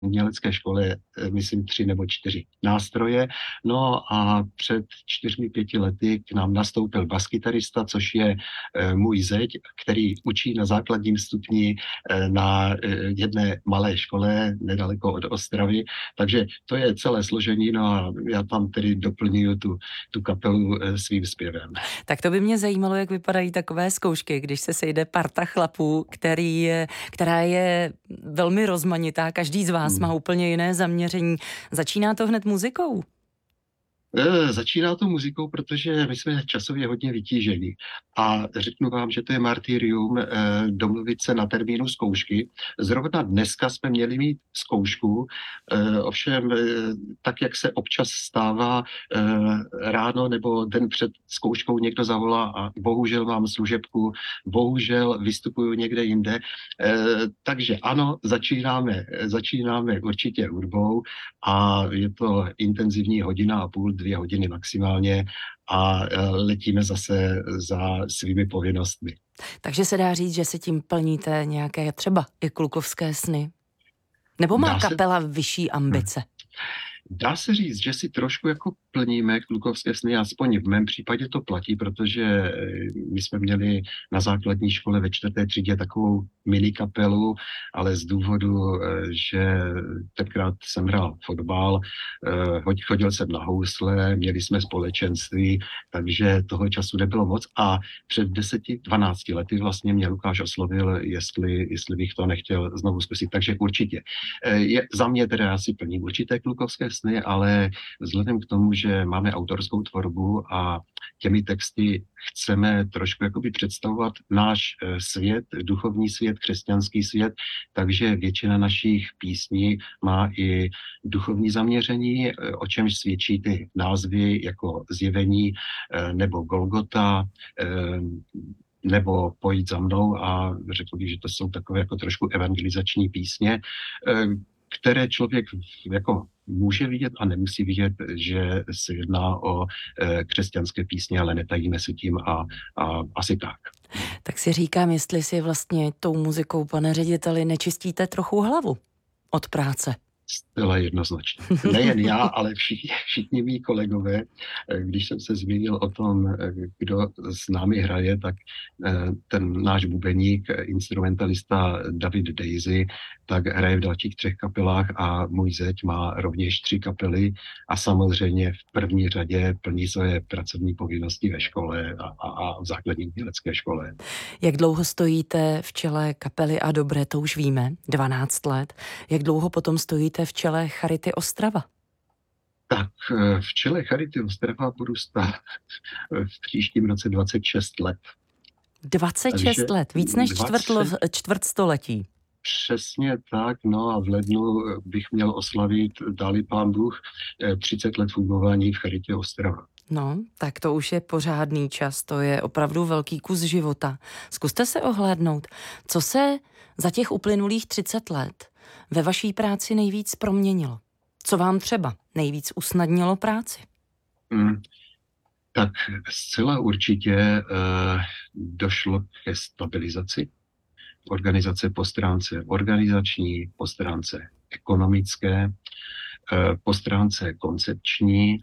umělecké škole, myslím, 3 nebo 4 nástroje. No a před 4, 5 lety k nám nastoupil baskytarista, což je můj zeď, který učí na základním stupni na jedné malé škole nedaleko od Ostravy. Takže to je celé složení, no a já tam tedy doplňuju tu kapelu svým zpěvem. Tak to by mě zajímalo, jak vypadají takové zkoušky, když se sejde parta chlapů, která je velmi rozmanitá, každý z vás má úplně jiné zaměření. Začíná to hned muzikou? Začíná to muzikou, protože my jsme časově hodně vytížení. A řeknu vám, že to je martyrium domluvit se na termínu zkoušky. Zrovna dneska jsme měli mít zkoušku, ovšem tak, jak se občas stává ráno nebo den před zkouškou někdo zavolá a bohužel mám služebku, bohužel vystupuju někde jinde. Takže ano, začínáme určitě hudbou a je to intenzivní 1,5 hodiny, 2 hodiny maximálně a letíme zase za svými povinnostmi. Takže se dá říct, že si tím plníte nějaké třeba i klukovské sny? Nebo má kapela vyšší ambice? Dá se říct, že si trošku jako plníme klukovské sny, aspoň v mém případě to platí, protože my jsme měli na základní škole ve 4. třídě takovou mini kapelu, ale z důvodu, že tenkrát jsem hrál fotbal, chodil jsem na housle, měli jsme společenství, takže toho času nebylo moc a před 10-12 lety vlastně mě Lukáš oslovil, jestli bych to nechtěl znovu zkusit, takže určitě. Za mě teda já si plním určité klukovské sny, ale vzhledem k tomu, že máme autorskou tvorbu a těmi texty chceme trošku jakoby představovat náš svět, duchovní svět, křesťanský svět, takže většina našich písní má i duchovní zaměření, o čemž svědčí ty názvy jako Zjevení nebo Golgota, nebo Pojď za mnou a řekl bych, že to jsou takové jako trošku evangelizační písně, které člověk jako může vidět a nemusí vidět, že se jedná o křesťanské písně, ale netajíme se tím a asi tak. Tak si říkám, jestli si vlastně tou muzikou, pane řediteli, nečistíte trochu hlavu od práce. Zcela jednoznačně. Nejen já, ale všichni mý kolegové, když jsem se zmínil o tom, kdo s námi hraje, tak ten náš bubeník, instrumentalista David Daisy, tak hraje v dalších 3 kapelách a můj zeď má rovněž 3 kapely a samozřejmě v první řadě plní své pracovní povinnosti ve škole a v základní umělecké škole. Jak dlouho stojíte v čele kapely A Dobré, to už víme, 12 let. Jak dlouho potom stojíte v čele Charity Ostrava? Tak v čele Charity Ostrava budu stát v příštím roce 26 let. 26 let, víc než čtvrtstoletí. Přesně tak, no a v lednu bych měl oslavit, dali pán Bůh, 30 let fungování v Charitě Ostrava. No, tak to už je pořádný čas, to je opravdu velký kus života. Zkuste se ohlédnout, co se za těch uplynulých 30 let ve vaší práci nejvíc proměnilo? Co vám třeba nejvíc usnadnilo práci? Tak zcela určitě došlo ke stabilizaci organizace po stránce organizační, po stránce ekonomické, po stránce koncepční.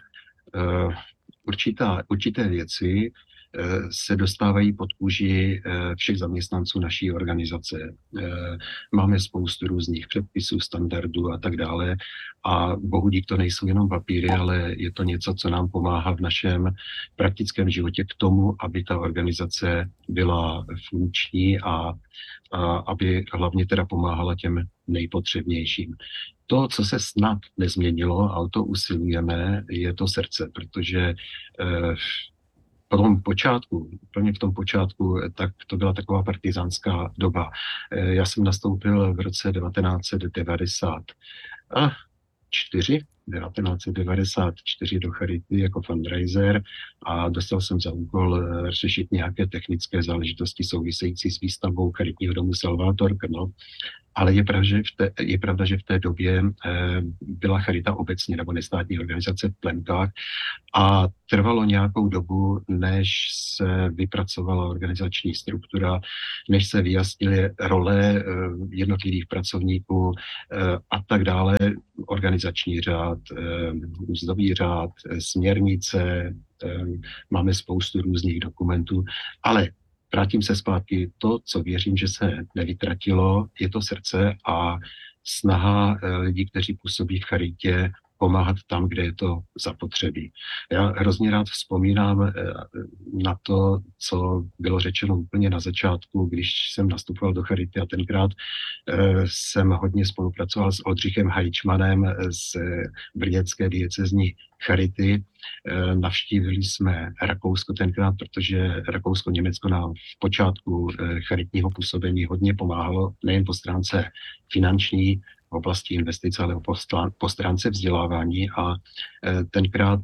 Určité věci se dostávají pod kůži všech zaměstnanců naší organizace. Máme spoustu různých předpisů, standardů a tak dále a bohu dík to nejsou jenom papíry, ale je to něco, co nám pomáhá v našem praktickém životě k tomu, aby ta organizace byla funkční a aby hlavně teda pomáhala těm nejpotřebnějším. To, co se snad nezměnilo, a o to usilujeme, je to srdce, protože úplně v tom počátku, tak to byla taková partizánská doba. Já jsem nastoupil v roce 1994 do Charity jako fundraiser a dostal jsem za úkol řešit nějaké technické záležitosti související s výstavbou charitního domu Salvator Krnov. Ale je pravda, že v té době byla Charita obecně nebo nestátní organizace v plenkách a trvalo nějakou dobu, než se vypracovala organizační struktura, než se vyjasnily role jednotlivých pracovníků a tak dále, organizační řád, mzdový řád, směrnice, máme spoustu různých dokumentů, ale vrátím se zpátky, to, co věřím, že se nevytratilo, je to srdce a snaha lidí, kteří působí v charitě, pomáhat tam, kde je to zapotřebí. Já hrozně rád vzpomínám na to, co bylo řečeno úplně na začátku, když jsem nastupoval do charity a tenkrát jsem hodně spolupracoval s Oldřichem Hajčmanem z brněnské diecezní charity. Navštívili jsme Rakousko tenkrát, protože Rakousko-Německo nám v počátku charitního působení hodně pomáhalo, nejen po stránce finanční, v oblasti investic, ale po stránce vzdělávání a tenkrát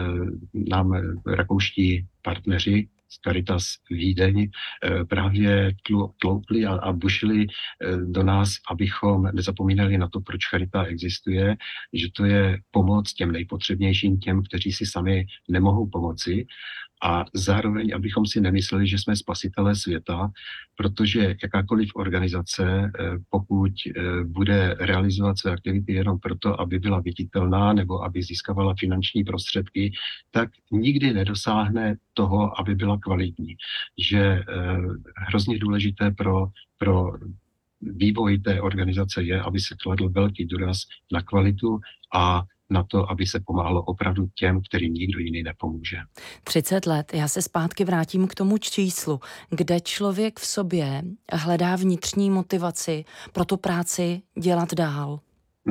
nám rakouští partneři z Caritas Vídeň právě tloukli a bušili do nás, abychom nezapomínali na to, proč charita existuje, že to je pomoc těm nejpotřebnějším, těm, kteří si sami nemohou pomoci a zároveň, abychom si nemysleli, že jsme spasitelé světa, protože jakákoliv organizace, pokud bude realizovat své aktivity jenom proto, aby byla viditelná nebo aby získávala finanční prostředky, tak nikdy nedosáhne toho, aby byla kvalitní. Že hrozně důležité pro vývoj té organizace je, aby se kladl velký důraz na kvalitu a na to, aby se pomáhalo opravdu těm, kterým nikdo jiný nepomůže. 30 let, já se zpátky vrátím k tomu číslu, kde člověk v sobě hledá vnitřní motivaci pro tu práci dělat dál.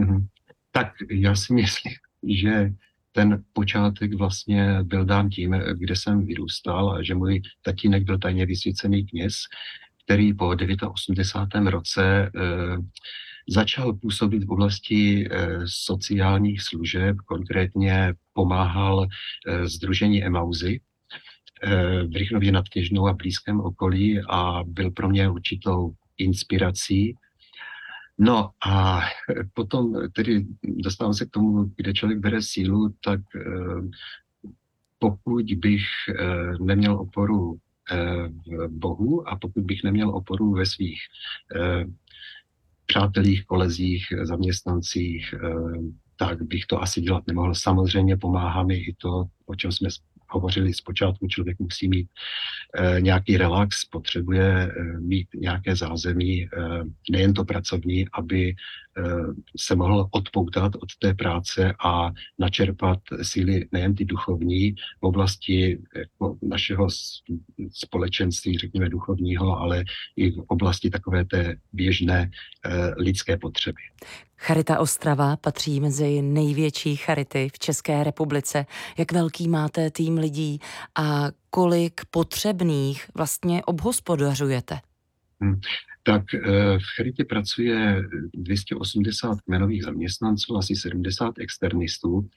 Tak já si myslím, že ten počátek vlastně byl dán tím, kde jsem vyrůstal a že můj tatínek byl tajně vysvěcený kněz, který po 89. roce začal působit v oblasti sociálních služeb, konkrétně pomáhal sdružení Emauzy v Rychnově nad Kněžnou a blízkém okolí a byl pro mě určitou inspirací. No a potom tedy dostávám se k tomu, kde člověk bere sílu, tak pokud bych neměl oporu v Bohu a pokud bych neměl oporu ve svých přátelích, kolezích, zaměstnancích, tak bych to asi dělat nemohl. Samozřejmě pomáhá mi i to, o čem jsme hovořili zpočátku, člověk musí mít nějaký relax, potřebuje mít nějaké zázemí, nejen to pracovní, aby se mohl odpoutat od té práce a načerpat síly nejen ty duchovní v oblasti jako našeho společenství, řekněme duchovního, ale i v oblasti takové té běžné lidské potřeby. Charita Ostrava patří mezi největší charity v České republice. Jak velký máte tým lidí a kolik potřebných vlastně obhospodařujete? Tak v charitě pracuje 280 kmenových zaměstnanců, asi 70 externistů.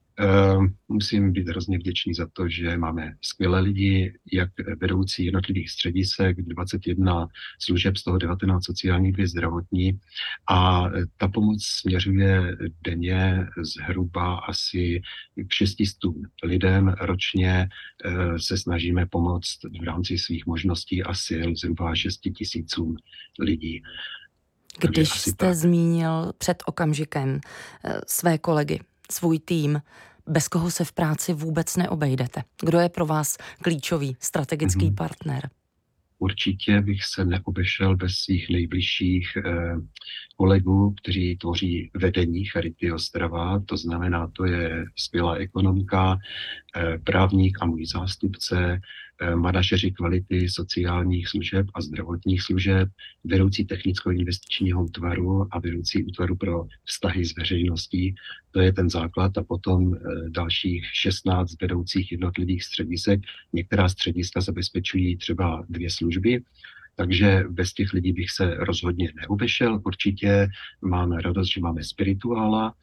Musím být hrozně vděčný za to, že máme skvělé lidi, jak vedoucí jednotlivých středisek, 21 služeb, z toho 19 sociálních, 2 zdravotní. A ta pomoc směřuje denně zhruba asi k 600 lidem. Ročně se snažíme pomoct v rámci svých možností a sil zhruba 6 000 lidí. Když jste zmínil před okamžikem své kolegy, svůj tým, bez koho se v práci vůbec neobejdete. Kdo je pro vás klíčový strategický partner? Určitě bych se neobešel bez svých nejbližších kolegů, kteří tvoří vedení Charity Ostrava. To znamená, to je skvělá ekonomka, právník a můj zástupce, manažeři kvality sociálních služeb a zdravotních služeb, vedoucí technicko-investičního útvaru a vedoucí útvaru pro vztahy s veřejností. To je ten základ a potom dalších 16 vedoucích jednotlivých středisek. Některá střediska zabezpečují třeba 2 služby, takže bez těch lidí bych se rozhodně neobešel. Určitě máme radost, že máme spirituála.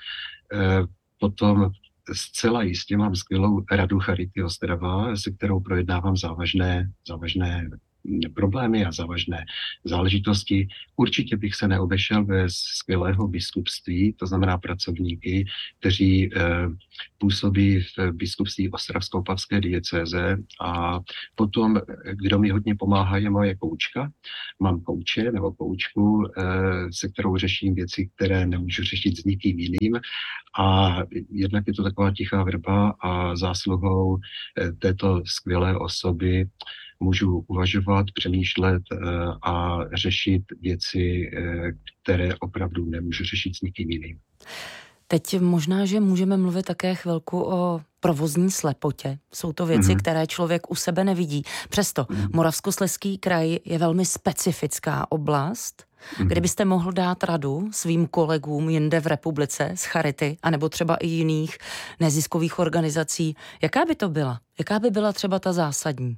Potom zcela jistě mám skvělou radu Charity Ostrava, se kterou projednávám závažné problémy a závažné záležitosti. Určitě bych se neobešel bez skvělého biskupství, to znamená pracovníky, kteří působí v biskupství ostravsko-opavské diecéze, a potom, kdo mi hodně pomáhá, je moje koučka. Mám kouče nebo koučku, se kterou řeším věci, které nemůžu řešit s nikým jiným, a jednak je to taková tichá vrba a zásluhou této skvělé osoby můžu uvažovat, přemýšlet a řešit věci, které opravdu nemůžu řešit s nikým jiným. Teď možná, že můžeme mluvit také chvilku o provozní slepotě. Jsou to věci, které člověk u sebe nevidí. Přesto Moravskoslezský kraj je velmi specifická oblast. Kdybyste mohl dát radu svým kolegům jinde v republice z charity, anebo třeba i jiných neziskových organizací, jaká by to byla? Jaká by byla třeba ta zásadní?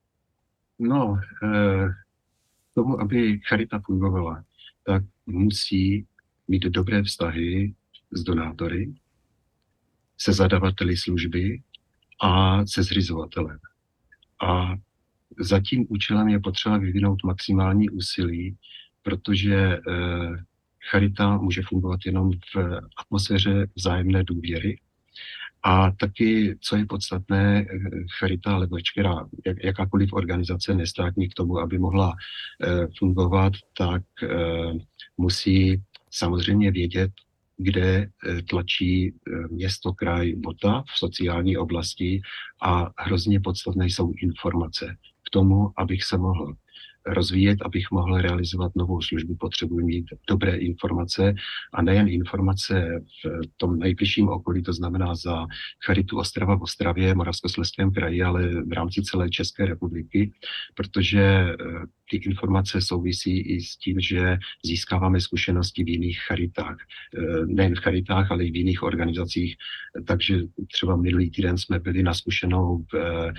No, tomu, aby charita fungovala, tak musí mít dobré vztahy s donátory, se zadavateli služby a se zřizovatelem. A za tím účelem je potřeba vyvinout maximální úsilí, protože charita může fungovat jenom v atmosféře vzájemné důvěry. A taky, co je podstatné, charita, alebo jakákoliv organizace nestátní k tomu, aby mohla fungovat, tak musí samozřejmě vědět, kde tlačí město, kraj, bota v sociální oblasti, a hrozně podstatné jsou informace. K tomu, abych se mohl rozvíjet, abych mohl realizovat novou službu, potřebuji mít dobré informace, a nejen informace v tom nejbližším okolí, to znamená za charitu Ostrava v Ostravě, Moravskoslezském kraji, ale v rámci celé České republiky, protože ty informace souvisí i s tím, že získáváme zkušenosti v jiných charitách. Nejen v charitách, ale i v jiných organizacích. Takže třeba minulý týden jsme byli na zkušenou v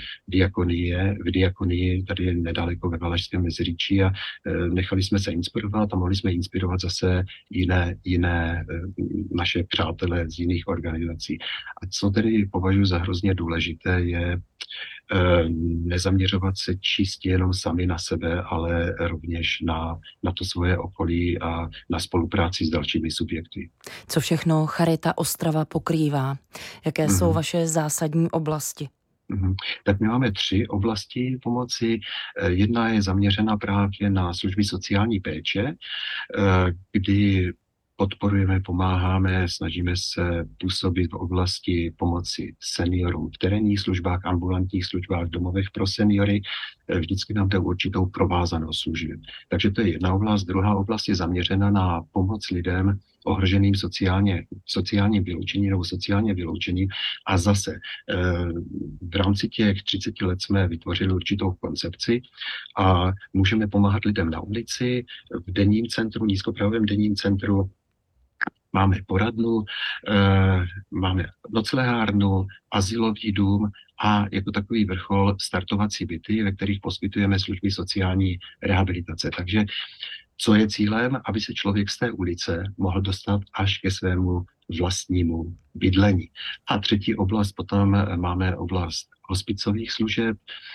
diakonii tady nedaleko ve Valašském Meziříčí, a nechali jsme se inspirovat a mohli jsme inspirovat zase jiné naše přátelé z jiných organizací. A co tedy považuji za hrozně důležité, je nezaměřovat se čistě jenom sami na sebe, ale rovněž na to svoje okolí a na spolupráci s dalšími subjekty. Co všechno Charita Ostrava pokrývá? Jaké jsou vaše zásadní oblasti? Tak my máme 3 oblasti pomoci. Jedna je zaměřena právě na služby sociální péče, kdy podporujeme, pomáháme, snažíme se působit v oblasti pomoci seniorům v terénních službách, ambulantních službách, domovech pro seniory. Vždycky nám to určitou provázanost služeb. Takže to je jedna oblast. Druhá oblast je zaměřena na pomoc lidem ohroženým sociálním vyloučením nebo sociálně vyloučením. A zase v rámci těch 30 let jsme vytvořili určitou koncepci a můžeme pomáhat lidem na ulici, v denním centru, nízkoprávovém denním centru. Máme poradnu, máme noclehárnu, azylový dům a jako takový vrchol startovací byty, ve kterých poskytujeme služby sociální rehabilitace. Takže co je cílem? Aby se člověk z té ulice mohl dostat až ke svému vlastnímu bydlení. A třetí oblast potom máme oblast hospicových služeb,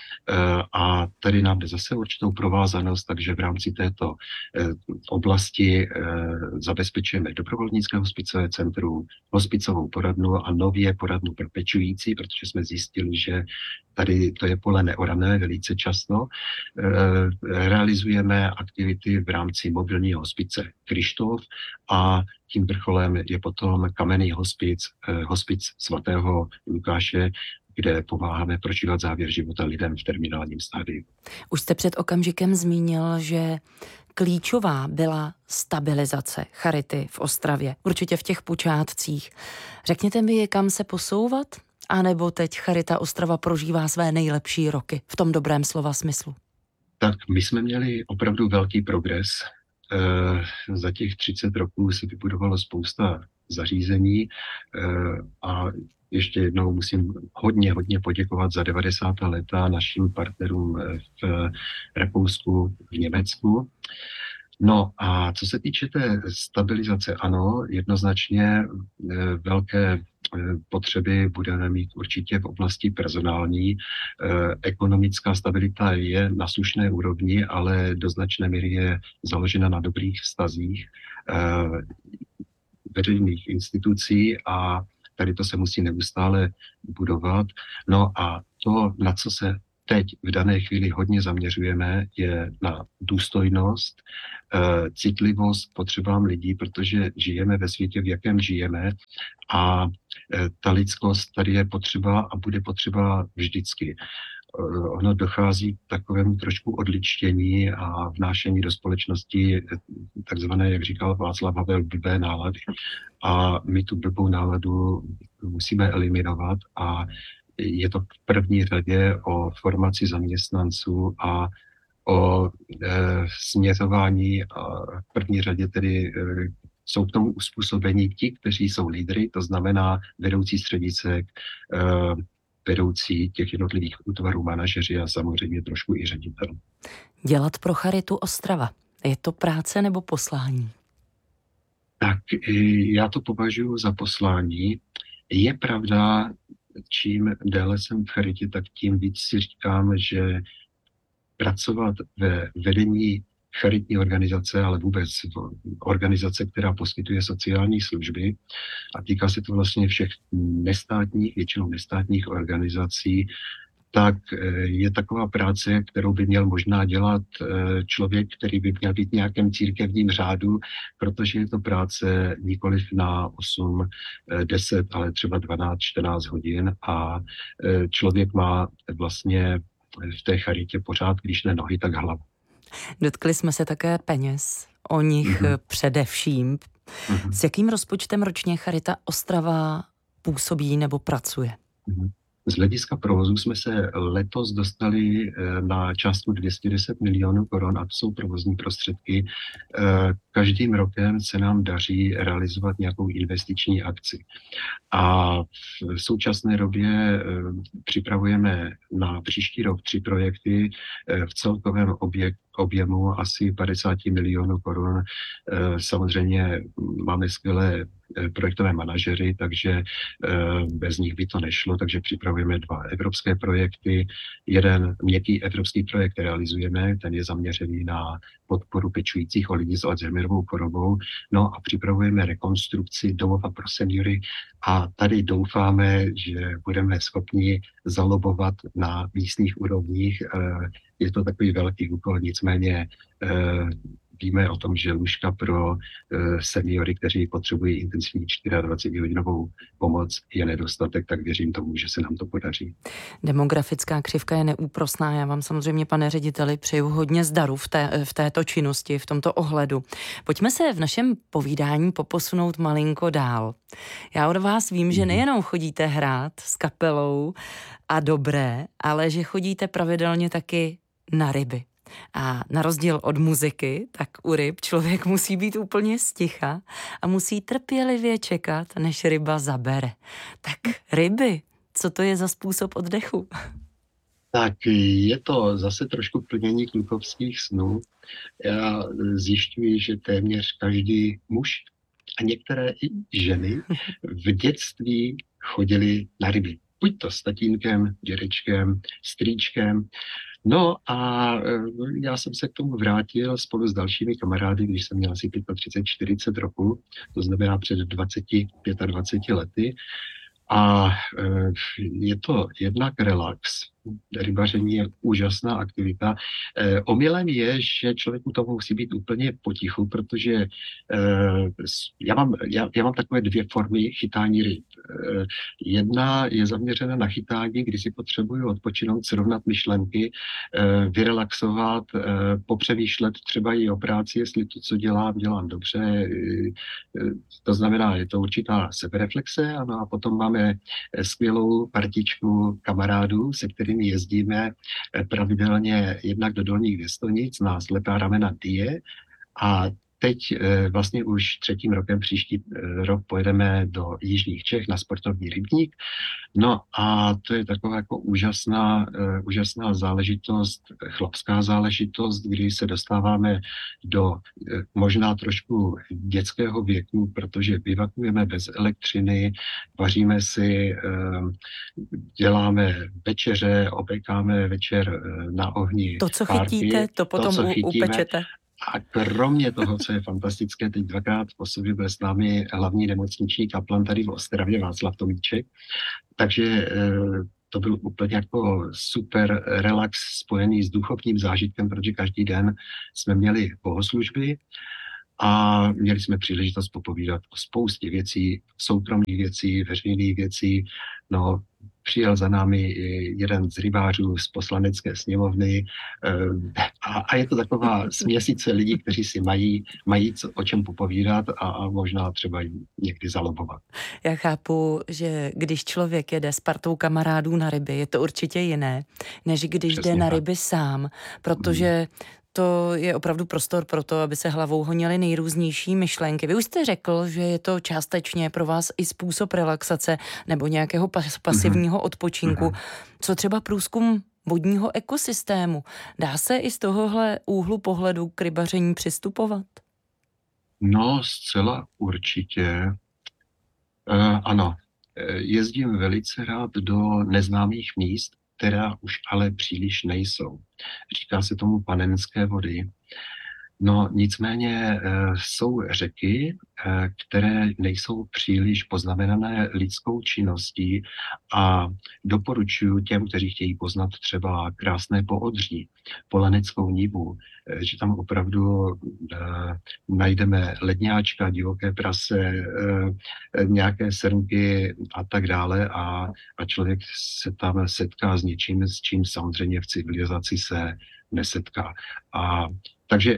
a tady nám jde zase určitou provázanost, takže v rámci této oblasti zabezpečujeme dobrovolnické hospicové centrum, hospicovou poradnu a nově poradnu pro pečující, protože jsme zjistili, že tady to je pole neorané velice často. Realizujeme aktivity v rámci mobilního hospice Krištof a tím vrcholem je potom kamenný hospic svatého Lukáše, kde pomáháme prožívat závěr života lidem v terminálním stádiu. Už jste před okamžikem zmínil, že klíčová byla stabilizace charity v Ostravě, určitě v těch počátcích. Řekněte mi, kam se posouvat? A nebo teď Charita Ostrava prožívá své nejlepší roky, v tom dobrém slova smyslu? Tak my jsme měli opravdu velký progres. Za těch 30 roků se vybudovalo spousta zařízení a ještě jednou musím hodně poděkovat za 90. léta našim partnerům v Rakousku, v Německu. No a co se týče té stabilizace, ano, jednoznačně potřeby budeme mít určitě v oblasti personální. Ekonomická stabilita je na slušné úrovni, ale do značné míry je založena na dobrých vztazích veřejných institucí a tady to se musí neustále budovat. No a to, na co se teď v dané chvíli hodně zaměřujeme, je na důstojnost, citlivost potřebám lidí, protože žijeme ve světě, v jakém žijeme a ta lidskost tady je potřeba a bude potřeba vždycky. Ono dochází k takovému trošku odličtění a vnášení do společnosti takzvané, jak říkal Václav Havel, blbé nálady. A my tu blbou náladu musíme eliminovat a je to v první řadě o formaci zaměstnanců a o směřování a v první řadě tedy jsou k tomu uspůsobení ti, kteří jsou lídry, to znamená vedoucí středisek, vedoucí těch jednotlivých útvarů, manažeři a samozřejmě trošku i ředitel. Dělat pro Charitu Ostrava. Je to práce nebo poslání? Tak já to považuji za poslání. Je pravda, čím déle jsem v Charitě, tak tím víc si říkám, že pracovat ve vedení charitní organizace, ale vůbec organizace, která poskytuje sociální služby a týká se to vlastně všech nestátních, většinou nestátních organizací, tak je taková práce, kterou by měl možná dělat člověk, který by měl být v nějakém církevním řádu, protože je to práce nikoliv na 8, 10, ale třeba 12, 14 hodin a člověk má vlastně v té charitě pořád, když ne nohy, tak hlavu. Dotkli jsme se také peněz, o nich především. S jakým rozpočtem ročně Charita Ostrava působí nebo pracuje? Z hlediska provozu jsme se letos dostali na částku 210 milionů korun a to jsou provozní prostředky. Každým rokem se nám daří realizovat nějakou investiční akci. A v současné době připravujeme na příští rok 3 projekty v celkovém objemu asi 50 milionů korun. Samozřejmě máme skvělé projektové manažery, takže bez nich by to nešlo, takže připravujeme 2 evropské projekty. Jeden měkký evropský projekt realizujeme, ten je zaměřený na podporu pečujících o lidi s Alzheimerovou chorobou. No a připravujeme rekonstrukci domova pro seniory a tady doufáme, že budeme schopni zalobovat na místních úrovních. Je to takový velký úkol, nicméně víme o tom, že lůžka pro seniory, kteří potřebují intenzivní 24hodinovou pomoc, je nedostatek, tak věřím tomu, že se nám to podaří. Demografická křivka je neúprosná. Já vám samozřejmě, pane řediteli, přeju hodně zdaru v této činnosti, v tomto ohledu. Pojďme se v našem povídání poposunout malinko dál. Já od vás vím, že nejenom chodíte hrát s kapelou a dobré, ale že chodíte pravidelně taky na ryby. A na rozdíl od muziky, tak u ryb člověk musí být úplně sticha a musí trpělivě čekat, než ryba zabere. Tak ryby, co to je za způsob oddechu? Tak je to zase trošku plnění klukovských snů. Já zjišťuji, že téměř každý muž a některé i ženy v dětství chodili na ryby. Buď to s tatínkem, dědečkem, strýčkem. No a já jsem se k tomu vrátil spolu s dalšími kamarády, když jsem měl asi 35-40 roků, to znamená před 25 lety. A je to jednak relax. Rybaření je úžasná aktivita. Omylem je, že člověku to musí být úplně potichu, protože já mám takové 2 formy chytání ryb. Jedna je zaměřena na chytání, kdy si potřebuju odpočinout, srovnat myšlenky, vyrelaxovat, popřemýšlet třeba i o práci, jestli to, co dělám dobře. To znamená, je to určitá sebereflexe, ano, a potom máme skvělou partičku kamarádů, se kterými jezdíme pravidelně jednak do Dolních Věstonic na slepá ramena Die a teď vlastně už třetím rokem příští rok pojedeme do Jižních Čech na sportovní rybník. No a to je taková jako úžasná záležitost, chlapská záležitost, kdy se dostáváme do možná trošku dětského věku, protože bivakujeme bez elektřiny, vaříme si, děláme večeře, opékáme večer na ohni To, co párky, chytíte, to potom co chytíme. upečete. A kromě toho, co je fantastické, teď dvakrát po sobě byl s námi hlavní nemocniční kaplan tady v Ostravě, Václav Tomíček. Takže to byl úplně jako super relax spojený s duchovním zážitkem, protože každý den jsme měli bohoslužby a měli jsme příležitost popovídat o spoustě věcí, soukromých věcí, veřejných věcí. No, přijel za námi jeden z rybářů z poslanecké sněmovny a je to taková směsice lidí, kteří si mají o čem popovídat a možná třeba někdy zalobovat. Já chápu, že když člověk jede s partou kamarádů na ryby, je to určitě jiné, než když Přesně jde na tak. ryby sám, protože to je opravdu prostor pro to, aby se hlavou honily nejrůznější myšlenky. Vy už jste řekl, že je to částečně pro vás i způsob relaxace nebo nějakého pasivního odpočinku. Co třeba průzkum vodního ekosystému? Dá se i z tohohle úhlu pohledu k rybaření přistupovat? No, zcela určitě. Ano, jezdím velice rád do neznámých míst, která už ale příliš nejsou. Říká se tomu panenské vody. No nicméně jsou řeky, které nejsou příliš poznamenané lidskou činností a doporučuji těm, kteří chtějí poznat třeba krásné Poodří, Polaneckou Nivu, že tam opravdu najdeme ledňáčka, divoké prase, nějaké srnky a tak dále a člověk se tam setká s něčím, s čím samozřejmě v civilizaci se nesetká. Takže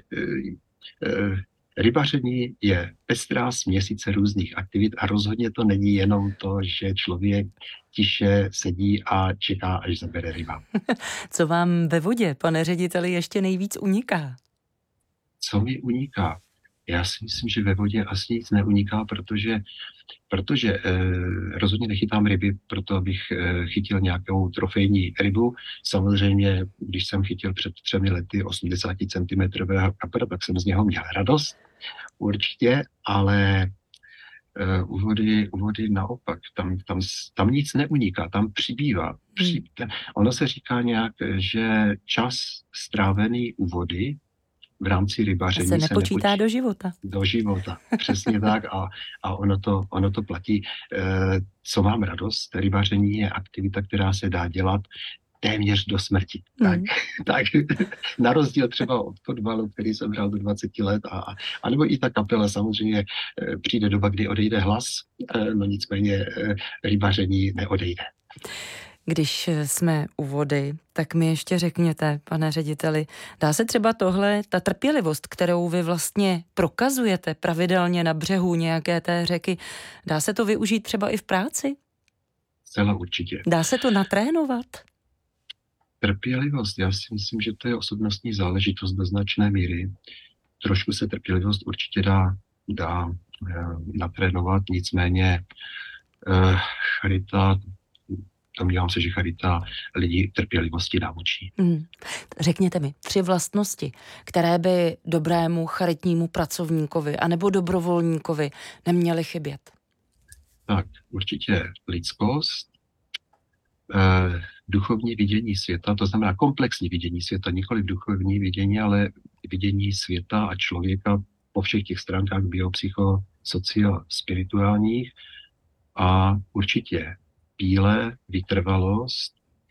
rybaření je pestrá směsice různých aktivit a rozhodně to není jenom to, že člověk tiše sedí a čeká, až zabere ryba. Co vám ve vodě, pane řediteli, ještě nejvíc uniká? Co mi uniká? Já si myslím, že ve vodě asi nic neuniká, protože rozhodně nechytám ryby proto, abych chytil nějakou trofejní rybu. Samozřejmě, když jsem chytil před 3 lety 80 cm kapra, tak jsem z něho měl radost, určitě, ale u vody naopak, tam nic neuniká, tam přibývá. Ono se říká nějak, že čas strávený u vody v rámci rybaření se nepočítá do života. Do života, přesně tak a ono to platí. Co mám radost, rybaření je aktivita, která se dá dělat téměř do smrti. Tak na rozdíl třeba od fotbalu, který jsem hrál do 20 let, a nebo i ta kapela, samozřejmě přijde doba, kdy odejde hlas, no nicméně rybaření neodejde. Když jsme u vody, tak mi ještě řekněte, pane řediteli, dá se třeba tohle, ta trpělivost, kterou vy vlastně prokazujete pravidelně na břehu nějaké té řeky, dá se to využít třeba i v práci? Zcela určitě. Dá se to natrénovat? Trpělivost, já si myslím, že to je osobnostní záležitost do značné míry. Trošku se trpělivost určitě dá natrénovat, nicméně charita, domnívám se, že charita lidi trpělivosti naučí. Řekněte mi 3 vlastnosti, které by dobrému charitnímu pracovníkovi anebo dobrovolníkovi neměly chybět. Tak, určitě lidskost, duchovní vidění světa, to znamená komplexní vidění světa, nikoli duchovní vidění, ale vidění světa a člověka po všech těch stránkách biopsycho, socio-spirituálních a určitě píle, vytrvalost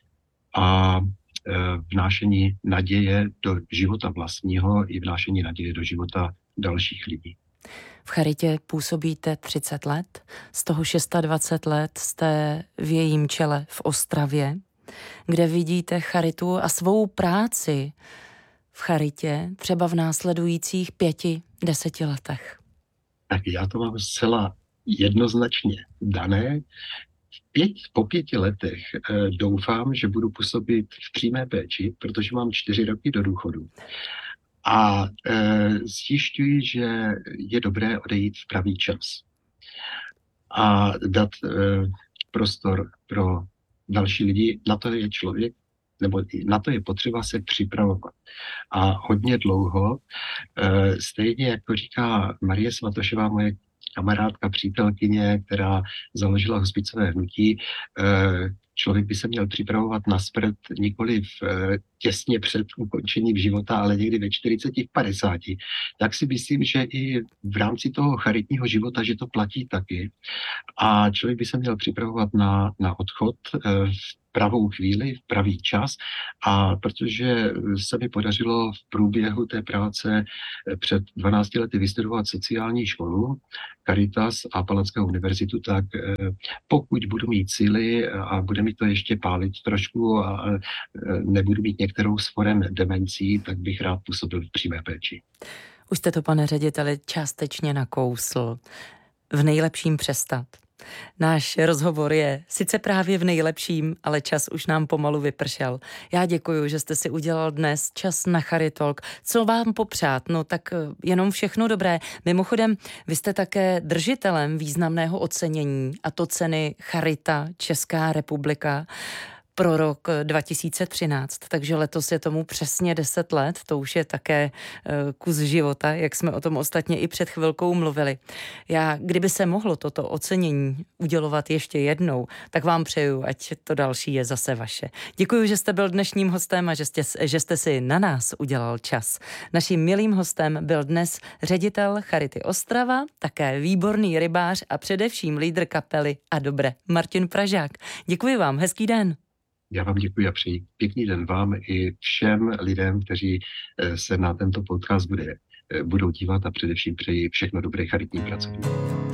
a vnášení naděje do života vlastního i vnášení naděje do života dalších lidí. V charitě působíte 30 let, z toho 26 let jste v jejím čele v Ostravě, kde vidíte charitu a svou práci v charitě třeba v následujících 5-10 letech. Tak já to mám zcela jednoznačně dané. Po 5 letech doufám, že budu působit v přímé péči, protože mám 4 roky do důchodu. A zjišťuji, že je dobré odejít v pravý čas a dát prostor pro další lidi. Na to je člověk, nebo na to je potřeba se připravovat. A hodně dlouho, stejně jako říká Marie Svatošová, moje kamarádka, přítelkyně, která založila hospicové hnutí, člověk by se měl připravovat na smrt nikoli těsně před ukončením života, ale někdy ve 40, v 50. Tak si myslím, že i v rámci toho charitního života, že to platí taky. A člověk by se měl připravovat na odchod v pravou chvíli, v pravý čas. A protože se mi podařilo v průběhu té práce před 12 lety vystudovat sociální školu, Caritas a Palackého univerzitu, tak pokud budu mít síly a bude mi to ještě pálit trošku a nebudu mít některou z forem demencí, tak bych rád působil v přímé péči. Už jste to, pane řediteli, částečně nakousl. V nejlepším přestat. Náš rozhovor je sice právě v nejlepším, ale čas už nám pomalu vypršel. Já děkuji, že jste si udělal dnes čas na Charitalk. Co vám popřát? No tak jenom všechno dobré. Mimochodem, vy jste také držitelem významného ocenění, a to ceny Charita Česká republika pro rok 2013, takže letos je tomu přesně 10 let, to už je také kus života, jak jsme o tom ostatně i před chvilkou mluvili. Já, kdyby se mohlo toto ocenění udělovat ještě jednou, tak vám přeju, ať to další je zase vaše. Děkuji, že jste byl dnešním hostem a že jste si na nás udělal čas. Naším milým hostem byl dnes ředitel Charity Ostrava, také výborný rybář a především lídr kapely A Dobre, Martin Pražák. Děkuji vám, hezký den. Já vám děkuji a přeji pěkný den vám i všem lidem, kteří se na tento podcast budou dívat, a především přeji všechno dobré charitním pracovníkům.